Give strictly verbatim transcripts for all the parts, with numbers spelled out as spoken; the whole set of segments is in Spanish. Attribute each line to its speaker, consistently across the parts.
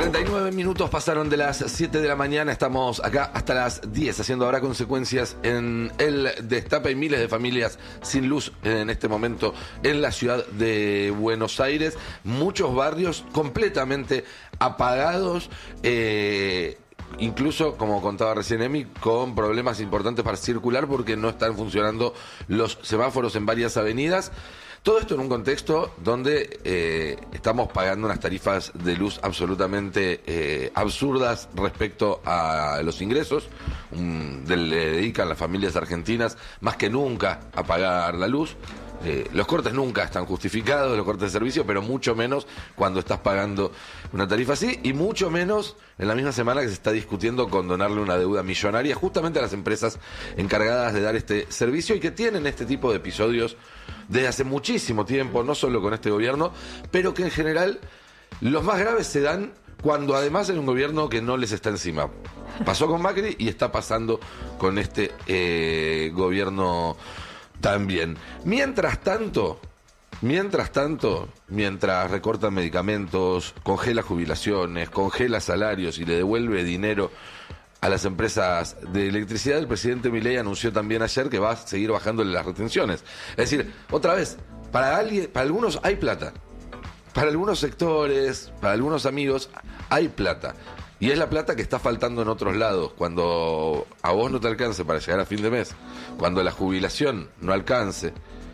Speaker 1: treinta y nueve minutos pasaron de las siete de la mañana. Estamos acá hasta las diez, haciendo ahora consecuencias en el destape. Hay miles de familias sin luz en este momento en la ciudad de Buenos Aires. Muchos barrios completamente apagados. Eh... Incluso, como contaba recién Emi, con problemas importantes para circular porque no están funcionando los semáforos en varias avenidas. Todo esto en un contexto donde eh, estamos pagando unas tarifas de luz absolutamente eh, absurdas respecto a los ingresos. Um, de, le dedican las familias argentinas más que nunca a pagar la luz. Eh, los cortes nunca están justificados, los cortes de servicio, pero mucho menos cuando estás pagando una tarifa así, y mucho menos en la misma semana que se está discutiendo condonarle una deuda millonaria justamente a las empresas encargadas de dar este servicio y que tienen este tipo de episodios desde hace muchísimo tiempo, no solo con este gobierno, pero que en general los más graves se dan cuando además hay un gobierno que no les está encima. Pasó con Macri y está pasando con este eh, gobierno también. Mientras tanto, mientras tanto, mientras recorta medicamentos, congela jubilaciones, congela salarios y le devuelve dinero a las empresas de electricidad, el presidente Milei anunció también ayer que va a seguir bajándole las retenciones. Es decir, otra vez, para alguien, para algunos hay plata, para algunos sectores, para algunos amigos hay plata. Y es la plata que está faltando en otros lados. Cuando a vos no te alcance para llegar a fin de mes, cuando la jubilación no alcance,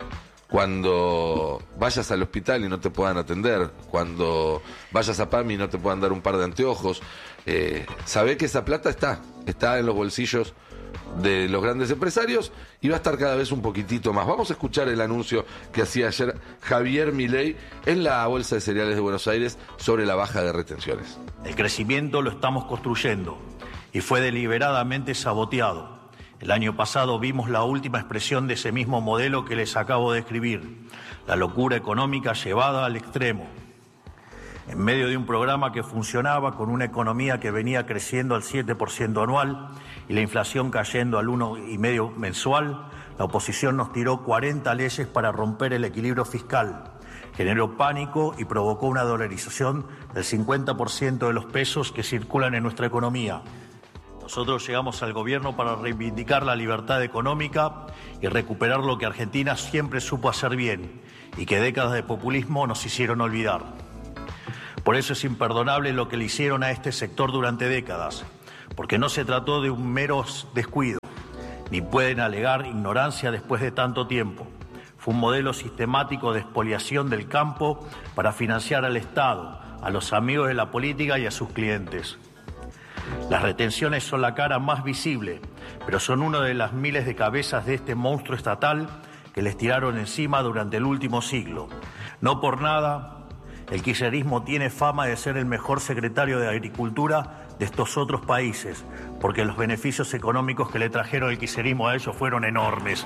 Speaker 1: cuando vayas al hospital y no te puedan atender, cuando vayas a PAMI y no te puedan dar un par de anteojos, eh, sabé que esa plata está, está en los bolsillos de los grandes empresarios y va a estar cada vez un poquitito más. Vamos a escuchar el anuncio que hacía ayer Javier Milei en la Bolsa de Cereales de Buenos Aires sobre la baja de retenciones.
Speaker 2: El crecimiento lo estamos construyendo y fue deliberadamente saboteado. El año pasado vimos la última expresión de ese mismo modelo que les acabo de describir, la locura económica llevada al extremo. En medio de un programa que funcionaba con una economía que venía creciendo al siete por ciento anual y la inflación cayendo al uno coma cinco mensual, la oposición nos tiró cuarenta leyes para romper el equilibrio fiscal. Generó pánico y provocó una dolarización del cincuenta por ciento de los pesos que circulan en nuestra economía. Nosotros llegamos al gobierno para reivindicar la libertad económica y recuperar lo que Argentina siempre supo hacer bien y que décadas de populismo nos hicieron olvidar. Por eso es imperdonable lo que le hicieron a este sector durante décadas, porque no se trató de un mero descuido, ni pueden alegar ignorancia después de tanto tiempo. Fue un modelo sistemático de expoliación del campo para financiar al Estado, a los amigos de la política y a sus clientes. Las retenciones son la cara más visible, pero son una de las miles de cabezas de este monstruo estatal que les tiraron encima durante el último siglo. No por nada, el kirchnerismo tiene fama de ser el mejor secretario de Agricultura de estos otros países, porque los beneficios económicos que le trajeron el kirchnerismo a ellos fueron enormes.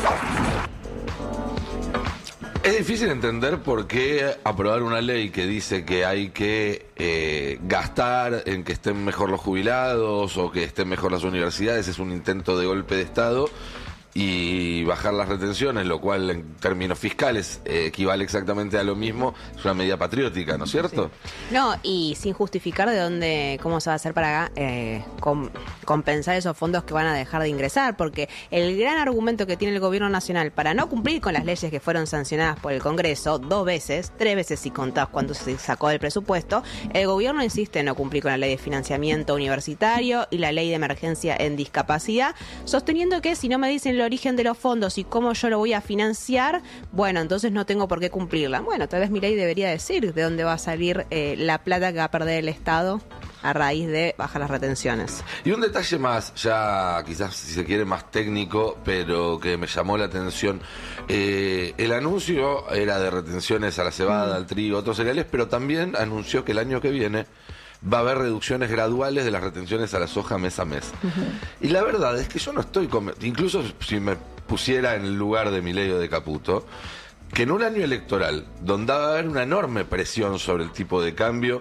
Speaker 1: Es difícil entender por qué aprobar una ley que dice que hay que eh, gastar en que estén mejor los jubilados o que estén mejor las universidades es un intento de golpe de Estado, y bajar las retenciones, lo cual en términos fiscales eh, equivale exactamente a lo mismo, es una medida patriótica, ¿no es cierto?
Speaker 3: Sí. No, y sin justificar de dónde, cómo se va a hacer para eh, com, compensar esos fondos que van a dejar de ingresar, porque el gran argumento que tiene el gobierno nacional para no cumplir con las leyes que fueron sancionadas por el Congreso dos veces, tres veces si contás cuando se sacó del presupuesto, el gobierno insiste en no cumplir con la ley de financiamiento universitario y la ley de emergencia en discapacidad, sosteniendo que si no me dicen el origen de los fondos y cómo yo lo voy a financiar, bueno, entonces no tengo por qué cumplirla. Bueno, tal vez Milei debería decir de dónde va a salir eh, la plata que va a perder el Estado a raíz de bajar las retenciones.
Speaker 1: Y un detalle más, ya quizás si se quiere más técnico, pero que me llamó la atención. Eh, el anuncio era de retenciones a la cebada, mm. al trigo, otros cereales, pero también anunció que el año que viene va a haber reducciones graduales de las retenciones a la soja mes a mes. Uh-huh. Y la verdad es que yo no estoy convencido, incluso si me pusiera en el lugar de Milei o de Caputo, que en un año electoral, donde va a haber una enorme presión sobre el tipo de cambio,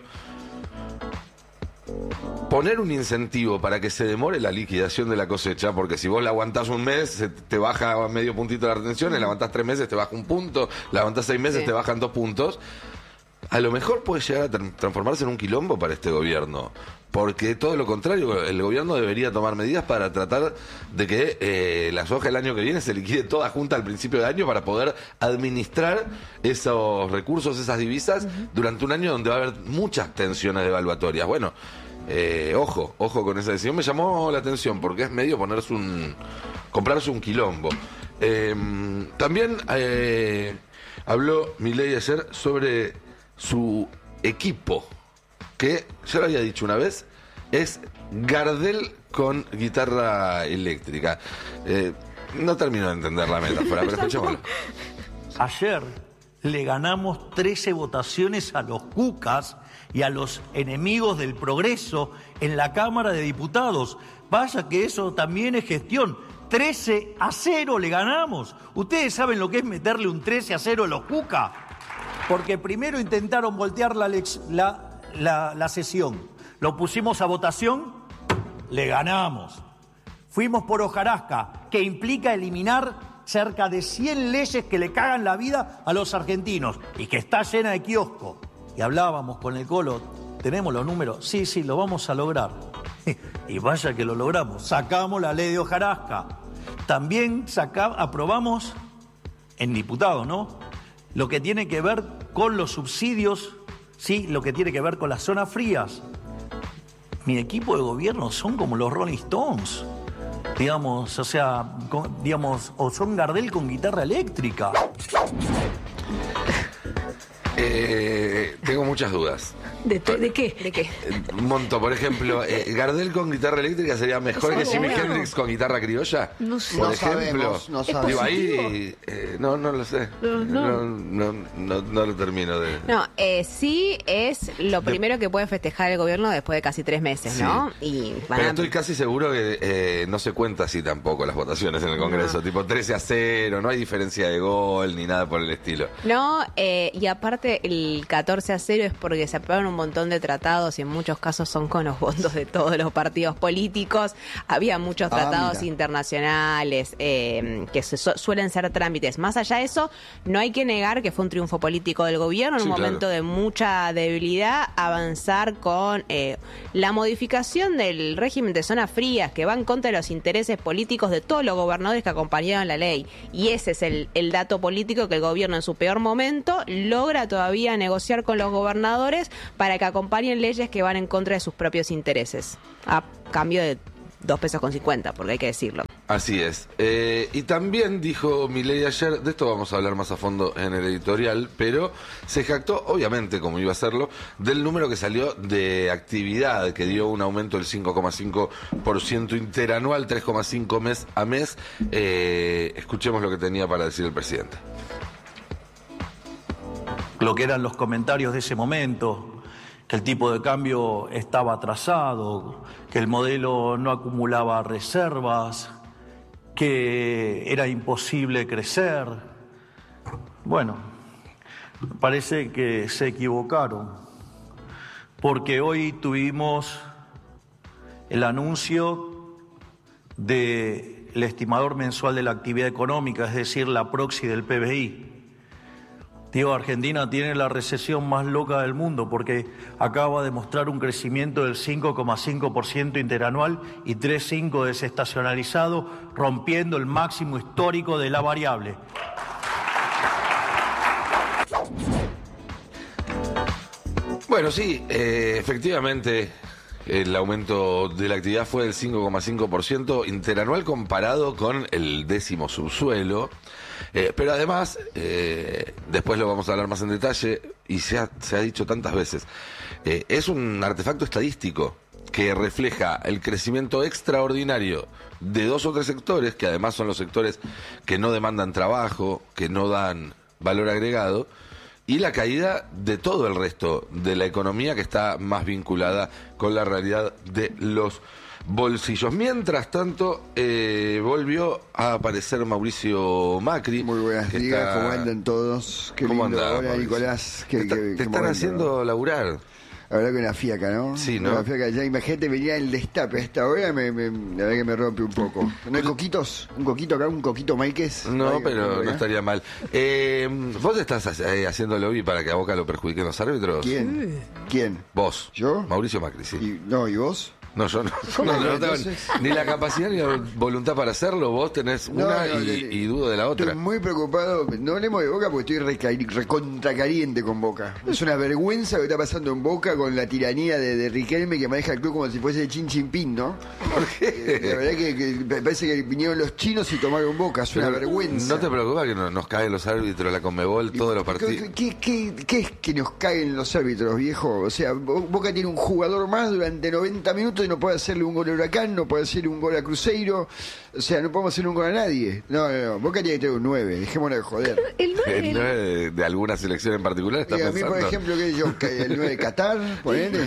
Speaker 1: poner un incentivo para que se demore la liquidación de la cosecha, porque si vos la aguantás un mes, se te baja medio puntito la retención, la aguantás tres meses, te baja un punto, la aguantás seis meses, sí. te bajan dos puntos. a lo mejor puede llegar a tra- transformarse en un quilombo para este gobierno. Porque todo lo contrario, el gobierno debería tomar medidas para tratar de que eh, la soja el año que viene se liquide toda junta al principio de año para poder administrar esos recursos, esas divisas, uh-huh. durante un año donde va a haber muchas tensiones devaluatorias. Bueno, eh, ojo, ojo con esa decisión. Me llamó la atención porque es medio ponerse un... comprarse un quilombo. Eh, también eh, habló Milei ayer sobre su equipo, que ya lo había dicho una vez, es Gardel con guitarra eléctrica. Eh, no termino de entender la metáfora, pero escuchémoslo.
Speaker 2: Ayer le ganamos trece votaciones a los cucas y a los enemigos del progreso en la Cámara de Diputados. Vaya que eso también es gestión. trece a cero le ganamos. ¿Ustedes saben lo que es meterle un trece a cero a los cucas? Porque primero intentaron voltear la, lex, la, la, la sesión. Lo pusimos a votación, le ganamos. Fuimos por hojarasca, que implica eliminar cerca de cien leyes que le cagan la vida a los argentinos y que está llena de kioscos. Y hablábamos con el Colo, ¿tenemos los números? Sí, sí, lo vamos a lograr. Y vaya que lo logramos. Sacamos la ley de hojarasca. También saca, aprobamos en diputados, ¿no? Lo que tiene que ver con los subsidios, sí, lo que tiene que ver con las zonas frías. Mi equipo de gobierno son como los Rolling Stones, digamos, o sea, con, digamos, o son Gardel con guitarra eléctrica.
Speaker 1: Eh, tengo muchas dudas.
Speaker 3: ¿De, de, ¿De qué? ¿De qué?
Speaker 1: Un montón. Por ejemplo, eh, ¿Gardel con guitarra eléctrica sería mejor
Speaker 3: No
Speaker 1: que Jimi
Speaker 3: sabemos.
Speaker 1: Hendrix con guitarra criolla?
Speaker 3: No sé.
Speaker 1: Por
Speaker 4: No
Speaker 1: ejemplo,
Speaker 4: sabemos, no sabemos.
Speaker 1: digo, ahí, eh, no, no lo sé.
Speaker 3: No, no.
Speaker 1: No, no, no, no lo termino de...
Speaker 3: No, eh, sí es lo primero que puede festejar el gobierno después de casi tres meses,
Speaker 1: Sí.
Speaker 3: ¿no? Y van
Speaker 1: Pero
Speaker 3: a-
Speaker 1: estoy casi seguro que eh, no se cuenta así tampoco las votaciones en el Congreso.
Speaker 3: No.
Speaker 1: Tipo trece a cero, no hay diferencia de gol ni nada por el estilo.
Speaker 3: No, eh, y aparte el catorce a cero es porque se aprobaron un montón de tratados y en muchos casos son con los votos de todos los partidos políticos. Había muchos
Speaker 4: Ah,
Speaker 3: tratados
Speaker 4: mira.
Speaker 3: internacionales eh, que se su- suelen ser trámites. Más allá de eso, no hay que negar que fue un triunfo político del gobierno en
Speaker 1: Sí,
Speaker 3: un
Speaker 1: claro.
Speaker 3: momento de mucha debilidad avanzar con eh, la modificación del régimen de zonas frías que va en contra de los intereses políticos de todos los gobernadores que acompañaron la ley. Y ese es el, el dato político que el gobierno en su peor momento logra todavía negociar con los gobernadores para que acompañen leyes que van en contra de sus propios intereses, a cambio de dos pesos con cincuenta, porque hay que decirlo.
Speaker 1: Así es. Eh, y también dijo Milei ayer, de esto vamos a hablar más a fondo en el editorial, pero se jactó, obviamente, como iba a hacerlo, del número que salió de actividad, que dio un aumento del cinco coma cinco por ciento interanual, tres coma cinco mes a mes. Eh, escuchemos lo que tenía para decir el presidente.
Speaker 2: Lo que eran los comentarios de ese momento, que el tipo de cambio estaba atrasado, que el modelo no acumulaba reservas, que era imposible crecer. Bueno, parece que se equivocaron, porque hoy tuvimos el anuncio del estimador mensual de la actividad económica, es decir, la proxy del P B I. Digo, Argentina tiene la recesión más loca del mundo porque acaba de mostrar un crecimiento del cinco coma cinco por ciento interanual y tres coma cinco por ciento desestacionalizado, rompiendo el máximo histórico de la variable.
Speaker 1: Bueno, sí, eh, efectivamente el aumento de la actividad fue del cinco coma cinco por ciento interanual comparado con el décimo subsuelo. Eh, pero además, eh, después lo vamos a hablar más en detalle, y se ha, se ha dicho tantas veces, eh, es un artefacto estadístico que refleja el crecimiento extraordinario de dos o tres sectores, que además son los sectores que no demandan trabajo, que no dan valor agregado, y la caída de todo el resto de la economía que está más vinculada con la realidad de los bolsillos. Mientras tanto, eh, volvió a aparecer Mauricio Macri.
Speaker 4: Muy buenas
Speaker 1: que
Speaker 4: días,
Speaker 1: está-
Speaker 4: ¿cómo andan todos? Qué
Speaker 1: ¿Cómo
Speaker 4: lindo.
Speaker 1: andás,
Speaker 4: Hola,
Speaker 1: Mauricio?
Speaker 4: Nicolás.
Speaker 1: Te,
Speaker 4: ¿Qué,
Speaker 1: está-
Speaker 4: qué-
Speaker 1: te
Speaker 4: qué
Speaker 1: están
Speaker 4: momento?
Speaker 1: haciendo laburar.
Speaker 4: La verdad que una fiaca, ¿no?
Speaker 1: Sí, ¿no?
Speaker 4: Una fiaca. Ya imagínate, venía el destape a esta hora, me, me, la verdad que me rompe un poco. ¿No hay coquitos? ¿Un coquito acá? ¿Un coquito Máiquez?
Speaker 1: No,
Speaker 4: Ay,
Speaker 1: pero
Speaker 4: ¿no?
Speaker 1: no estaría mal. Eh, ¿Vos estás eh, haciendo lobby para que a Boca lo perjudiquen los árbitros?
Speaker 4: ¿Quién? ¿Quién?
Speaker 1: ¿Vos?
Speaker 4: ¿Yo?
Speaker 1: Mauricio Macri, sí.
Speaker 4: Y, no, ¿y vos?
Speaker 1: No, yo no.
Speaker 4: ¿Cómo
Speaker 1: No, no,
Speaker 4: no?
Speaker 1: no tengo
Speaker 4: Entonces-
Speaker 1: ni la capacidad ni la voluntad para hacerlo. Vos tenés
Speaker 4: No,
Speaker 1: una
Speaker 4: no,
Speaker 1: y,
Speaker 4: no, no.
Speaker 1: y dudo de la otra.
Speaker 4: Estoy muy preocupado. No hablemos de Boca porque estoy reca- recontra caliente con Boca. Es una vergüenza lo que está pasando en Boca con la tiranía de, de Riquelme, que maneja el club como si fuese de Chin Chin Pin, ¿no?
Speaker 1: ¿Por qué?
Speaker 4: La verdad que, que me parece que vinieron los chinos y tomaron Boca. Es una
Speaker 1: Pero,
Speaker 4: vergüenza.
Speaker 1: ¿No te preocupa que no- nos caen los árbitros, la Conmebol, todos los partidos?
Speaker 4: ¿Qué, qué, qué, qué es que nos caguen los árbitros, viejo? O sea, Bo- Boca tiene un jugador más durante noventa minutos y no puede hacerle un gol a Huracán, no puede hacerle un gol a Cruzeiro. O sea, no podemos hacerle un gol a nadie. No, no, no. Boca tiene que tener un nueve. Dejémonos de joder.
Speaker 5: El nueve,
Speaker 1: ¿El
Speaker 5: el-
Speaker 1: nueve de, de alguna selección en particular está
Speaker 4: Y a mí,
Speaker 1: pensando?
Speaker 4: por ejemplo, que yo, que el nueve de Qatar, ponele.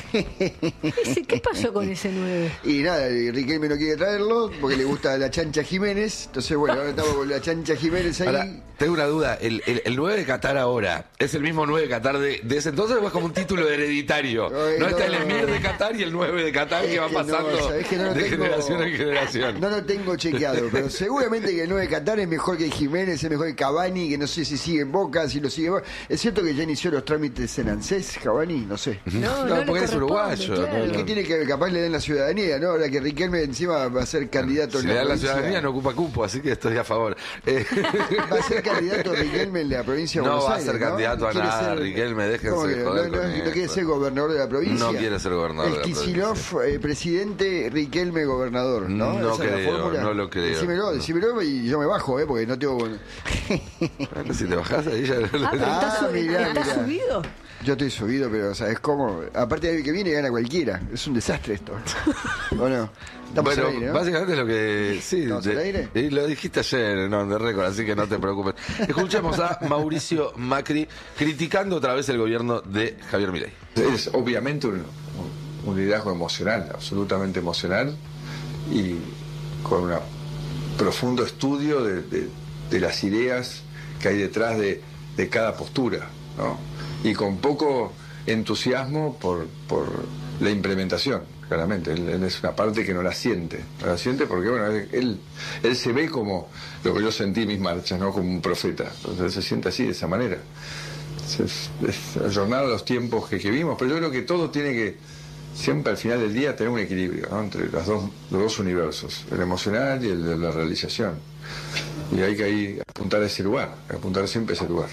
Speaker 5: ese, ¿qué pasó con ese nueve?
Speaker 4: Y nada, y Riquelme no quiere traerlo porque le gusta la Chancha Jiménez. Entonces, bueno, ahora estamos con la Chancha Jiménez ahí.
Speaker 1: Ahora, tengo una duda. ¿El, el, el nueve de Qatar ahora es el mismo nueve de Qatar de, de ese entonces o es como un título hereditario?
Speaker 4: Ay,
Speaker 1: no,
Speaker 4: no,
Speaker 1: está el
Speaker 4: no,
Speaker 1: emir
Speaker 4: no.
Speaker 1: de Qatar y el nueve de Qatar
Speaker 4: Es
Speaker 1: que va
Speaker 4: que no,
Speaker 1: pasando
Speaker 4: sabés que no lo
Speaker 1: de
Speaker 4: tengo-
Speaker 1: generación en generación.
Speaker 4: No lo tengo chequeado, pero seguramente que el nueve de Qatar es mejor que Jiménez, es mejor que Cavani, que no sé si sigue en Boca, si lo sigue en Boca. Es cierto que ya inició los trámites en ANSES, Cavani, no sé.
Speaker 5: No,
Speaker 1: No,
Speaker 5: no, le
Speaker 1: porque es
Speaker 5: corresponde,
Speaker 1: uruguayo,
Speaker 5: claro.
Speaker 1: no,
Speaker 4: ¿Y qué tiene que ver? Capaz le den la ciudadanía, ¿no? Ahora que Riquelme encima va a ser candidato
Speaker 1: Si
Speaker 4: en
Speaker 1: le
Speaker 4: la
Speaker 1: dan la
Speaker 4: provincia.
Speaker 1: ciudadanía no ocupa cupo, así que estoy a favor. Eh,
Speaker 4: Va a ser candidato Riquelme en la provincia de
Speaker 1: No
Speaker 4: Buenos
Speaker 1: va a
Speaker 4: Aires,
Speaker 1: ser candidato a
Speaker 4: ¿Quiere
Speaker 1: nada,
Speaker 4: ser-
Speaker 1: Riquelme, déjense
Speaker 4: ¿Cómo que
Speaker 1: de
Speaker 4: no?
Speaker 1: joder
Speaker 4: No, no,
Speaker 1: con
Speaker 4: no quiere
Speaker 1: eso.
Speaker 4: ser gobernador de la provincia.
Speaker 1: No quiere ser gobernador de la
Speaker 4: El Kicillof, eh, presidente, Riquelme gobernador, ¿no?
Speaker 1: No
Speaker 4: Esa es la
Speaker 1: creo,
Speaker 4: fórmula.
Speaker 1: no lo creo.
Speaker 4: Decímelo,
Speaker 1: No.
Speaker 4: decímelo y yo me bajo, ¿eh? Porque no tengo...
Speaker 1: Bueno, si te bajás ahí ya...
Speaker 5: Ah, pero está,
Speaker 4: Ah,
Speaker 5: subi-
Speaker 4: mirá,
Speaker 5: ¿está
Speaker 4: mirá.
Speaker 5: subido?
Speaker 4: Yo estoy subido, pero ¿sabes cómo? Aparte del que viene, gana cualquiera. Es un desastre esto. ¿O no? Estamos
Speaker 1: Bueno,
Speaker 4: al aire, ¿no?
Speaker 1: básicamente lo que... Sí,
Speaker 4: ¿Estamos
Speaker 1: de-
Speaker 4: al aire?
Speaker 1: y lo dijiste ayer, no, de récord, así que no te preocupes. Escuchemos a Mauricio Macri criticando otra vez el gobierno de Javier Milei.
Speaker 6: Es obviamente un, un liderazgo emocional, absolutamente emocional, y con un profundo estudio de, de- de las ideas que hay detrás de, de cada postura, ¿no? Y con poco entusiasmo por, por la implementación, claramente. Él, él es una parte que no la siente, no la siente porque, bueno, él, él se ve como lo que yo sentí en mis marchas, ¿no? Como un profeta. Entonces él se siente así, de esa manera. Es, es ayornar a los tiempos que, que vimos, pero yo creo que todo tiene que siempre al final del día tener un equilibrio, ¿no? Entre las dos, los dos universos, el emocional y el de la realización. Y hay que ahí apuntar a ese lugar, apuntar siempre a ese lugar.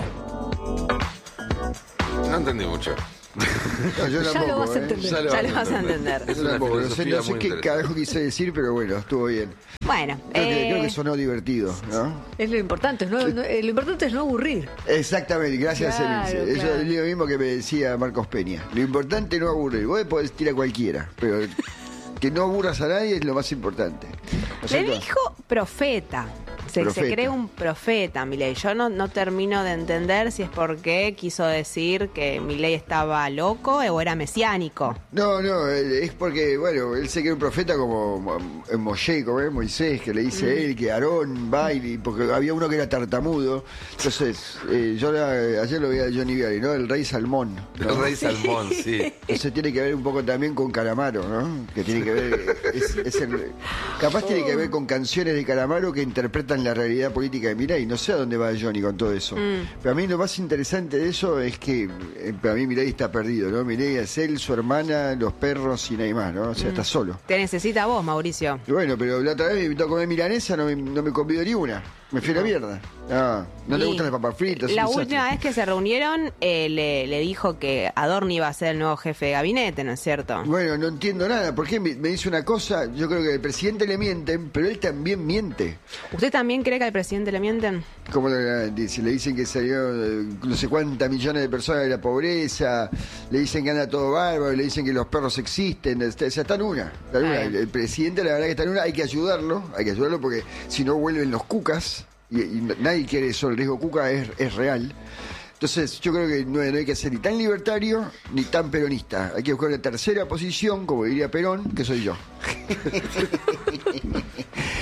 Speaker 1: No entendí mucho.
Speaker 4: No, yo
Speaker 5: Ya
Speaker 4: tampoco,
Speaker 5: lo vas a
Speaker 4: ¿eh?
Speaker 5: entender.
Speaker 1: Ya lo
Speaker 3: Ya lo vas a entender.
Speaker 1: Es
Speaker 4: Yo
Speaker 1: una
Speaker 4: tampoco, no sé,
Speaker 1: filosofía
Speaker 4: no sé
Speaker 1: muy
Speaker 4: qué
Speaker 1: interesante.
Speaker 4: carajo quise decir, pero bueno, estuvo bien.
Speaker 3: Bueno,
Speaker 4: Creo, que,
Speaker 3: eh,
Speaker 4: creo que sonó divertido, ¿no?
Speaker 5: Es lo importante, no, no- eh, lo importante es no aburrir.
Speaker 4: Exactamente, gracias,
Speaker 5: Claro,
Speaker 4: Elise. Eso
Speaker 5: claro.
Speaker 4: es lo mismo que me decía Marcos Peña. Lo importante es no aburrir. Vos podés tirar a cualquiera, pero que no aburras a nadie es lo más importante. ¿No es
Speaker 3: le
Speaker 4: cierto?
Speaker 3: dijo profeta. Se, se
Speaker 4: Profeta.
Speaker 3: cree un profeta, Milei. Yo no, no termino de entender si es porque quiso decir que Milei estaba loco o era mesiánico.
Speaker 4: No, no, eh, es porque, bueno, él se cree un profeta como Mo- eh, Moshe, como es Moisés, que le dice
Speaker 3: Mm.
Speaker 4: él que Aarón va y porque había uno que era tartamudo. Entonces, eh, yo la- ayer lo vi a Johnny Viale, ¿no? El rey Salmón. ¿no?
Speaker 1: El rey Salmón, sí.
Speaker 4: Entonces tiene que ver un poco también con Calamaro, ¿no? Que tiene que ver, es, es el, capaz tiene que ver con canciones de Calamaro que interpretan la realidad política de Milei. No sé a dónde va Johnny con todo eso. Pero a mí lo más interesante de eso es que eh, para mí Milei está perdido, ¿no? Milei es él, su hermana, los perros y nadie más, ¿no? O sea, está solo.
Speaker 3: Te necesita vos, Mauricio.
Speaker 4: Y bueno, pero la otra vez me invitó a comer milanesa, no me, no me convidó ni una. Me fui a la mierda. Ah, no le
Speaker 3: Y
Speaker 4: gustan las papas fritas.
Speaker 3: La
Speaker 4: un desastre.
Speaker 3: última vez que se reunieron, eh, le, le dijo que Adorni iba a ser el nuevo jefe de gabinete, ¿no es cierto?
Speaker 4: Bueno, no entiendo nada. ¿Por qué me, me dice una cosa? Yo creo que al presidente le mienten, pero él también miente.
Speaker 3: ¿Usted también cree que al presidente le mienten?
Speaker 4: Como le, dice, le dicen que salió eh, no sé cuántas millones de personas de la pobreza, le dicen que anda todo bárbaro, le dicen que los perros existen, o sea, está en una. Está en una.
Speaker 3: Ah,
Speaker 4: El,
Speaker 3: bien.
Speaker 4: el presidente, la verdad que está en una, hay que ayudarlo, hay que ayudarlo porque si no vuelven los cucas, y, y nadie quiere eso, el riesgo cuca es, es real. Entonces yo creo que no, no hay que ser ni tan libertario ni tan peronista. Hay que buscar una tercera posición, como diría Perón, que soy yo.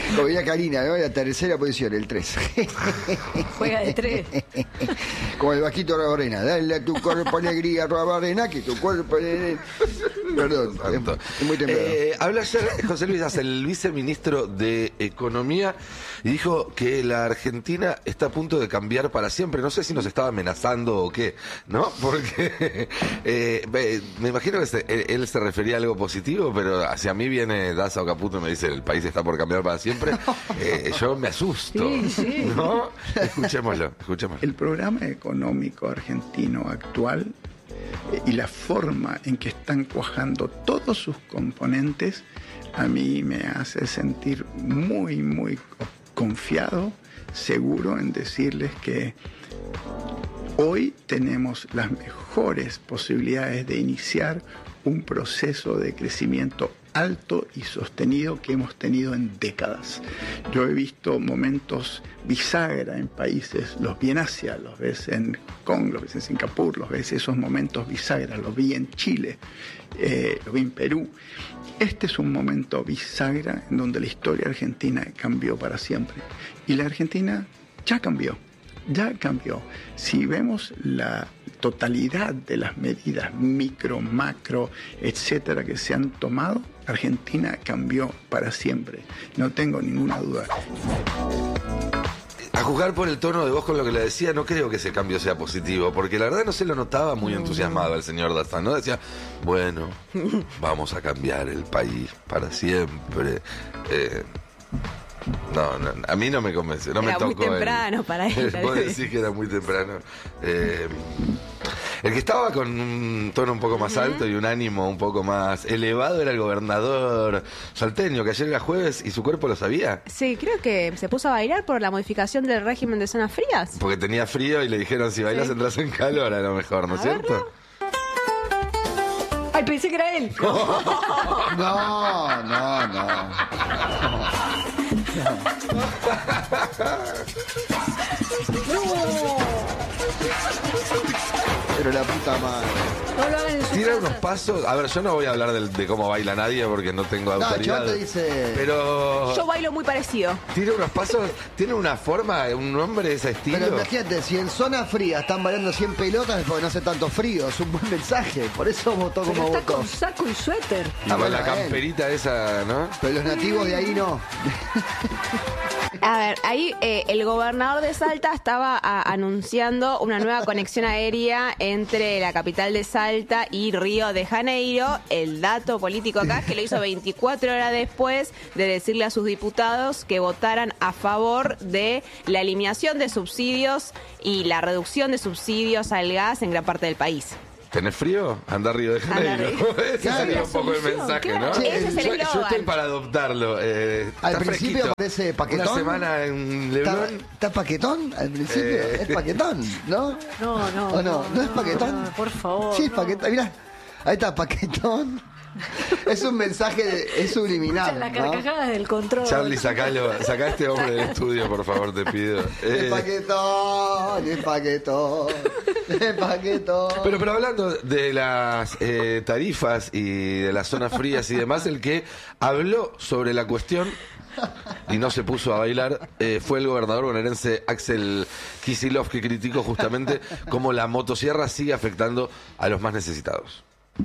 Speaker 4: Como diría Karina, ¿no? La tercera posición, el tres.
Speaker 5: Juega de tres.
Speaker 4: Como el bajito Rabarrena. Dale a tu cuerpo alegría, Rabarrena, que tu cuerpo... Perdón, es, es muy temprano.
Speaker 1: Eh, habló ayer José Luis Daza, el viceministro de Economía, y dijo que la Argentina está a punto de cambiar para siempre. No sé si nos estaba amenazando o qué, ¿no? Porque eh, me imagino que se, él, él se refería a algo positivo, pero hacia mí viene Daza o Caputo y me dice el país está por cambiar para siempre. Eh, yo me asusto,
Speaker 5: sí, sí.
Speaker 1: ¿no? Escuchémoslo, escuchémoslo.
Speaker 7: El programa económico argentino actual eh, y la forma en que están cuajando todos sus componentes a mí me hace sentir muy, muy confiado, seguro en decirles que hoy tenemos las mejores posibilidades de iniciar un proceso de crecimiento alto y sostenido que hemos tenido en décadas. Yo he visto momentos bisagra en países, los vi en Asia, los ves en Hong Kong, los ves en Singapur, los ves esos momentos bisagra, los vi en Chile, eh, los vi en Perú. Este es un momento bisagra en donde la historia argentina cambió para siempre. Y la Argentina ya cambió, ya cambió. Si vemos la totalidad de las medidas micro, macro, etcétera, que se han tomado, Argentina cambió para siempre. No tengo ninguna duda.
Speaker 1: A juzgar por el tono de voz con lo que le decía, no creo que ese cambio sea positivo, porque la verdad no se lo notaba muy entusiasmado el señor Daza, ¿no? Decía, bueno, vamos a cambiar el país para siempre. Eh, no, no, a mí no me convence, no
Speaker 3: era
Speaker 1: me tocó.
Speaker 3: Muy temprano
Speaker 1: el,
Speaker 3: para él.
Speaker 1: Vos decís que era muy temprano. Eh, el que estaba con un tono un poco más uh-huh. alto y un ánimo un poco más elevado era el gobernador salteño, que ayer era jueves y su cuerpo lo sabía.
Speaker 3: Sí, creo que se puso a bailar por la modificación del régimen de zonas frías.
Speaker 1: Porque tenía frío y le dijeron, si bailas sí. entras en calor a lo mejor, ¿no es cierto?
Speaker 5: Ay, pensé que era él.
Speaker 4: No, no, no. no. Pero la puta madre.
Speaker 5: No lo hagan en su
Speaker 1: Tira
Speaker 5: casa.
Speaker 1: unos pasos. A ver, yo no voy a hablar de, de cómo baila nadie porque no tengo
Speaker 4: No,
Speaker 1: autoridad.
Speaker 4: Chabón te dice...
Speaker 1: Pero.
Speaker 3: Yo bailo muy parecido.
Speaker 1: Tira unos pasos. Tiene una forma, un nombre de ese estilo.
Speaker 4: Pero imagínate, si en zona fría están bailando cien pelotas es porque no hace tanto frío. Es un buen mensaje. Por eso votó
Speaker 5: Pero
Speaker 4: como
Speaker 5: está
Speaker 4: votó.
Speaker 5: con saco y suéter.
Speaker 1: Y con
Speaker 4: bueno,
Speaker 1: la camperita esa, ¿no?
Speaker 4: Pero los nativos de ahí no.
Speaker 3: A ver, ahí eh, el gobernador de Salta estaba a, anunciando una nueva conexión aérea entre la capital de Salta y Río de Janeiro. El dato político acá es que lo hizo veinticuatro horas después de decirle a sus diputados que votaran a favor de la eliminación de subsidios y la reducción de subsidios al gas en gran parte del país.
Speaker 1: ¿Tenés frío? Anda a Río de Janeiro. Ese
Speaker 4: Claro.
Speaker 1: sería un poco el mensaje,
Speaker 5: Claro.
Speaker 1: ¿no?
Speaker 3: Ese es el
Speaker 1: yo, yo estoy
Speaker 3: eslogan.
Speaker 1: para adoptarlo. Eh,
Speaker 4: Al
Speaker 1: está
Speaker 4: principio
Speaker 1: fresquito.
Speaker 4: parece paquetón.
Speaker 1: Una semana en
Speaker 4: ¿Está,
Speaker 1: Leblon.
Speaker 4: está paquetón al principio?
Speaker 1: Eh.
Speaker 4: Es paquetón, ¿no?
Speaker 5: No, no.
Speaker 4: ¿O no? ¿No es paquetón?
Speaker 5: no, por favor.
Speaker 4: Sí, es
Speaker 5: no.
Speaker 4: paquetón. Mirá, ahí está, paquetón. Es un mensaje, de, es subliminal,
Speaker 5: Escucha las
Speaker 4: ¿no?
Speaker 5: carcajadas del control.
Speaker 1: Charlie, sacalo, sacá a este hombre del estudio, por favor, te pido.
Speaker 4: Es
Speaker 1: Eh,
Speaker 4: paquetón, es paquetón, es paquetón.
Speaker 1: Pero, pero hablando de las eh, tarifas y de las zonas frías y demás, el que habló sobre la cuestión y no se puso a bailar eh, fue el gobernador bonaerense Axel Kicillof, que criticó justamente cómo la motosierra sigue afectando a los más necesitados.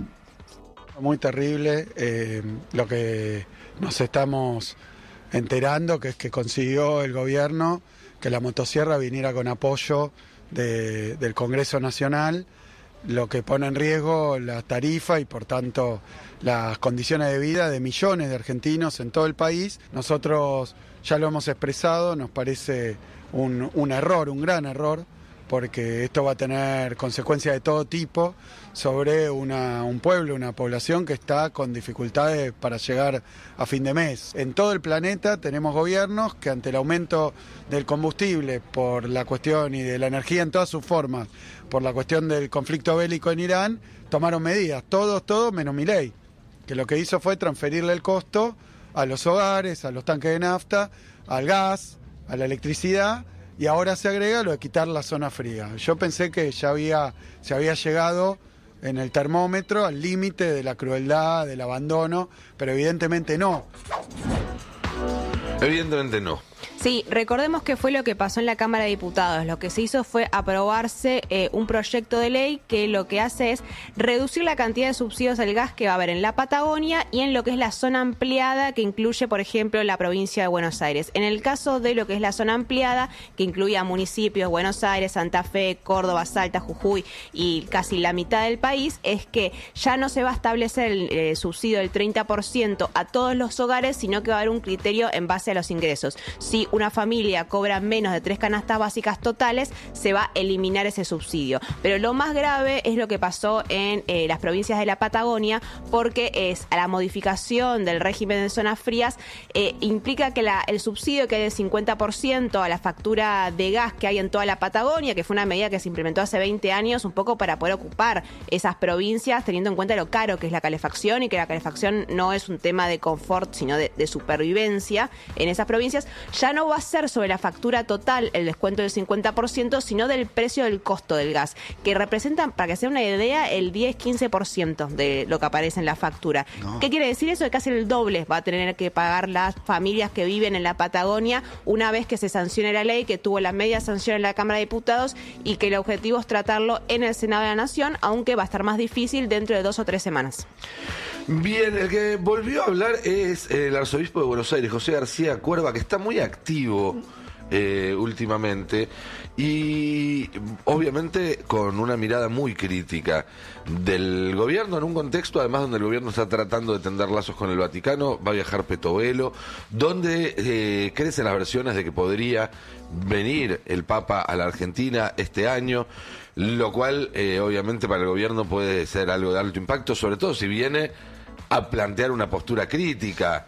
Speaker 8: Muy terrible eh, lo que nos estamos enterando, que es que consiguió el gobierno que la motosierra viniera con apoyo de, del Congreso Nacional, lo que pone en riesgo la tarifa y por tanto las condiciones de vida de millones de argentinos en todo el país. Nosotros ya lo hemos expresado, nos parece un, un error, un gran error, porque esto va a tener consecuencias de todo tipo sobre una, un pueblo, una población que está con dificultades para llegar a fin de mes. En todo el planeta tenemos gobiernos que ante el aumento del combustible por la cuestión y de la energía en todas sus formas, por la cuestión del conflicto bélico en Irán, tomaron medidas, todos, todos menos Milei, que lo que hizo fue transferirle el costo a los hogares, a los tanques de nafta, al gas, a la electricidad, y ahora se agrega lo de quitar la zona fría. Yo pensé que ya había, se había llegado en el termómetro al límite de la crueldad, del abandono, pero evidentemente no.
Speaker 1: Evidentemente no.
Speaker 3: Sí, recordemos que fue lo que pasó en la Cámara de Diputados. Lo que se hizo fue aprobarse eh, un proyecto de ley que lo que hace es reducir la cantidad de subsidios al gas que va a haber en la Patagonia y en lo que es la zona ampliada, que incluye, por ejemplo, la provincia de Buenos Aires. En el caso de lo que es la zona ampliada, que incluye a municipios Buenos Aires, Santa Fe, Córdoba, Salta, Jujuy y casi la mitad del país, es que ya no se va a establecer el eh, subsidio del treinta por ciento a todos los hogares, sino que va a haber un criterio en base a los ingresos. Si una familia cobra menos de tres canastas básicas totales, se va a eliminar ese subsidio. Pero lo más grave es lo que pasó en eh, las provincias de la Patagonia, porque es a la modificación del régimen de zonas frías eh, implica que la, el subsidio que es del cincuenta por ciento a la factura de gas que hay en toda la Patagonia, que fue una medida que se implementó hace veinte años, un poco para poder ocupar esas provincias, teniendo en cuenta lo caro que es la calefacción y que la calefacción no es un tema de confort, sino de, de supervivencia en esas provincias, ya no va a ser sobre la factura total el descuento del cincuenta por ciento, sino del precio del costo del gas, que representan, para que sea una idea, el diez a quince por ciento de lo que aparece en la factura. No. ¿Qué quiere decir eso? Que casi el doble va a tener que pagar las familias que viven en la Patagonia una vez que se sancione la ley, que tuvo la media sanción en la Cámara de Diputados y que el objetivo es tratarlo en el Senado de la Nación, aunque va a estar más difícil dentro de dos o tres semanas.
Speaker 1: Bien, el que volvió a hablar es el arzobispo de Buenos Aires, José García Cuerva, que está muy activo eh, últimamente y obviamente con una mirada muy crítica del gobierno, en un contexto además donde el gobierno está tratando de tender lazos con el Vaticano. Va a viajar Petovelo, donde eh, crecen las versiones de que podría venir el Papa a la Argentina este año, lo cual eh, obviamente para el gobierno puede ser algo de alto impacto, sobre todo si viene a plantear una postura crítica.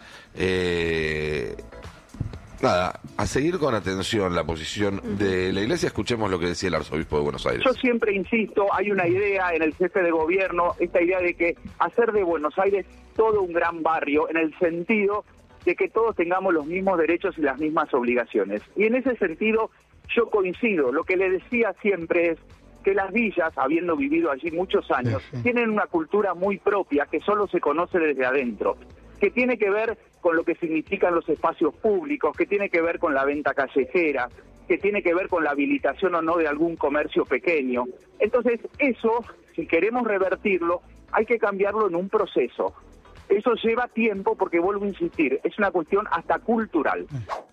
Speaker 1: Eh, nada, a seguir con atención la posición de la Iglesia. Escuchemos lo que decía el arzobispo de Buenos Aires.
Speaker 9: Yo siempre insisto, hay una idea en el jefe de gobierno, esta idea de que hacer de Buenos Aires todo un gran barrio, en el sentido de que todos tengamos los mismos derechos y las mismas obligaciones. Y en ese sentido yo coincido, lo que le decía siempre es que las villas, habiendo vivido allí muchos años, sí, sí. tienen una cultura muy propia que solo se conoce desde adentro, que tiene que ver con lo que significan los espacios públicos, que tiene que ver con la venta callejera, que tiene que ver con la habilitación o no de algún comercio pequeño. Entonces, eso, si queremos revertirlo, hay que cambiarlo en un proceso. Eso lleva tiempo porque, vuelvo a insistir, es una cuestión hasta cultural.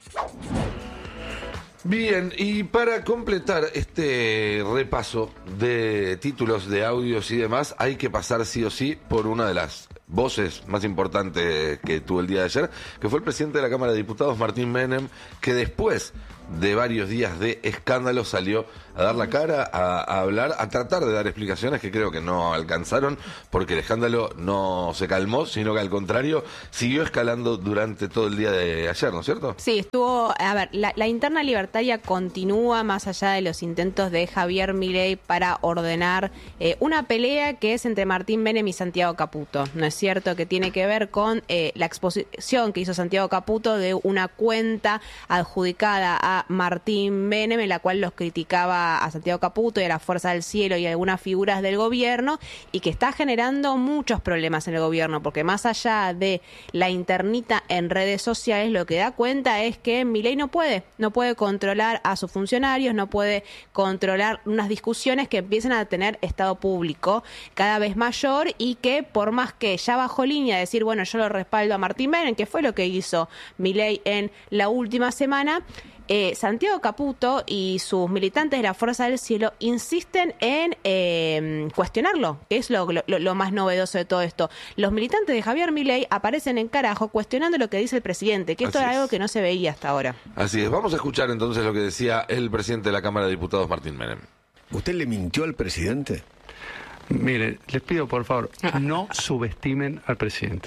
Speaker 1: Bien, y para completar este repaso de títulos, de audios y demás, hay que pasar sí o sí por una de las voces más importantes que tuvo el día de ayer, que fue el presidente de la Cámara de Diputados, Martín Menem, que después de varios días de escándalo salió a dar la cara, a, a hablar, a tratar de dar explicaciones que creo que no alcanzaron, porque el escándalo no se calmó, sino que al contrario siguió escalando durante todo el día de ayer, ¿no es cierto?
Speaker 3: Sí, estuvo, a ver, la, la interna libertaria continúa más allá de los intentos de Javier Milei para ordenar eh, una pelea que es entre Martín Menem y Santiago Caputo, ¿no es cierto? Que tiene que ver con eh, la exposición que hizo Santiago Caputo de una cuenta adjudicada a Martín Menem, en la cual los criticaba a Santiago Caputo y a la Fuerza del Cielo y a algunas figuras del gobierno, y que está generando muchos problemas en el gobierno, porque más allá de la internita en redes sociales, lo que da cuenta es que Milei no puede, no puede controlar a sus funcionarios, no puede controlar unas discusiones que empiezan a tener estado público cada vez mayor, y que por más que ya bajó línea de decir, bueno, yo lo respaldo a Martín Menem, que fue lo que hizo Milei en la última semana, Eh, Santiago Caputo y sus militantes de la Fuerza del Cielo insisten en eh, cuestionarlo, que es lo, lo, lo más novedoso de todo esto. Los militantes de Javier Milei aparecen en carajo cuestionando lo que dice el presidente, que esto
Speaker 1: Así
Speaker 3: era
Speaker 1: es.
Speaker 3: algo que no se veía hasta ahora.
Speaker 1: Así es, vamos a escuchar entonces lo que decía el presidente de la Cámara de Diputados, Martín Menem.
Speaker 10: ¿Usted le mintió al presidente?
Speaker 11: Mire, les pido por favor, no subestimen al presidente.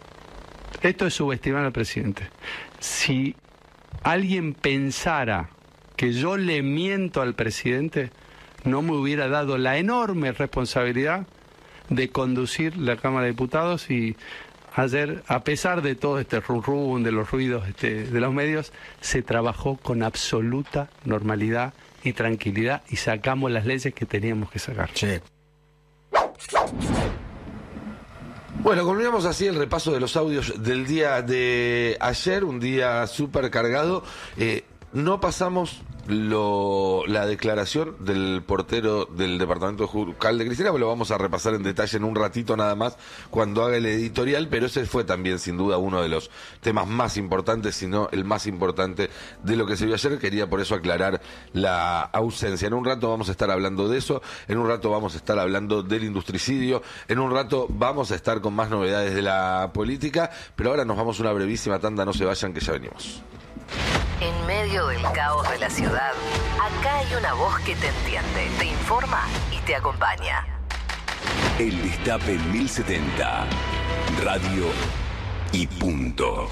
Speaker 11: Esto es subestimar al presidente. Si alguien pensara que yo le miento al presidente, no me hubiera dado la enorme responsabilidad de conducir la Cámara de Diputados, y ayer, a pesar de todo este rum rum, de los ruidos este, de los medios, se trabajó con absoluta normalidad y tranquilidad y sacamos las leyes que teníamos que sacar.
Speaker 10: Sí.
Speaker 1: Bueno, culminamos así el repaso de los audios del día de ayer, un día súper cargado. Eh, no pasamos lo, la declaración del portero del departamento judicial de Cristina, pues lo vamos a repasar en detalle en un ratito nada más cuando haga el editorial, pero ese fue también sin duda uno de los temas más importantes, si no el más importante de lo que se vio ayer. Quería por eso aclarar la ausencia. En un rato vamos a estar hablando de eso, en un rato vamos a estar hablando del industricidio, en un rato vamos a estar con más novedades de la política, pero ahora nos vamos a una brevísima tanda, no se vayan que ya venimos.
Speaker 12: En medio del caos de la ciudad, acá hay una voz que te entiende, te informa y te acompaña.
Speaker 13: El Destape mil setenta. Radio y punto.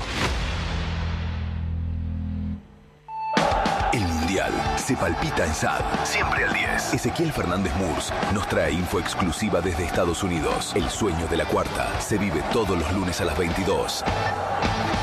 Speaker 13: El Mundial se palpita en S A D. Siempre al diez. Ezequiel Fernández Murs nos trae info exclusiva desde Estados Unidos. El sueño de la cuarta se vive todos los lunes a las veintidós.